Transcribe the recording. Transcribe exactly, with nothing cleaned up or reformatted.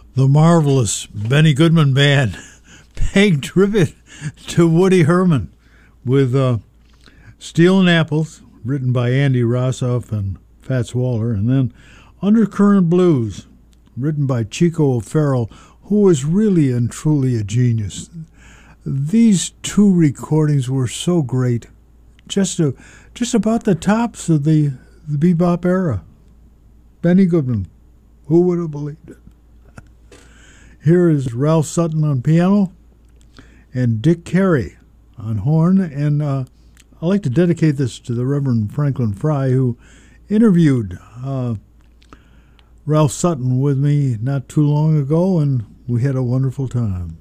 The marvelous Benny Goodman Band paying tribute to Woody Herman with uh, Steel and Apples, written by Andy Rossoff and Fats Waller, and then Undercurrent Blues, written by Chico O'Farrell, who was really and truly a genius. These two recordings were so great, just a, just about the tops of the, the bebop era. Benny Goodman, who would have believed it? Here is Ralph Sutton on piano and Dick Carey on horn. And uh, I'd like to dedicate this to the Reverend Franklin Fry, who interviewed uh, Ralph Sutton with me not too long ago, and we had a wonderful time.